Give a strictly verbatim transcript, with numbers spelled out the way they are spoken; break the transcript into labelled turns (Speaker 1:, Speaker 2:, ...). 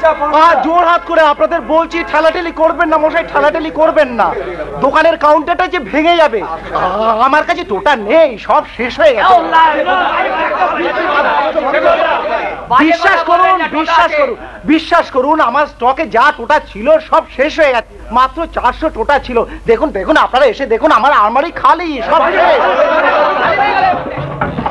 Speaker 1: জোর হাত করে আপনাদের বলছি, ঠেলাঠেলি করবেন না মশাই, ঠেলাঠেলি করবেন না। দোকানের কাউন্টারটা যে ভেঙে যাবে। আমার কাছে টোটা নেই, সব শেষ হয়ে গেছে। বিশ্বাস করুন, বিশ্বাস করুন, বিশ্বাস করুন, আমার স্টকে যা টোটা ছিল সব শেষ হয়ে গেছে। মাত্র চারশো টোটা ছিল। দেখুন দেখুন, আপনারা এসে দেখুন, আমার আলমারি খালি, সব শেষ।